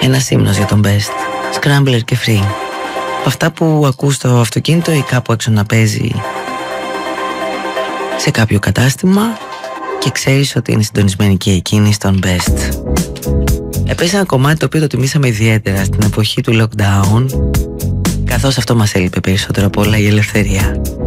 Ένας ύμνος για τον Best, Scrambler και Free. Από αυτά που ακούς στο αυτοκίνητο ή κάπου έξω να παίζει σε κάποιο κατάστημα και ξέρεις ότι είναι συντονισμένη και εκείνη στον Best. Έπαιζε ένα κομμάτι το οποίο το τιμήσαμε ιδιαίτερα στην εποχή του lockdown, καθώς αυτό μας έλειπε περισσότερο από όλα, η ελευθερία.